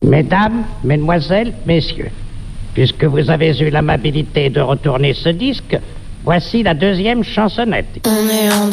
Mesdames, mesdemoiselles, messieurs, puisque vous avez eu l'amabilité de retourner ce disque, voici la deuxième chansonnette. On est en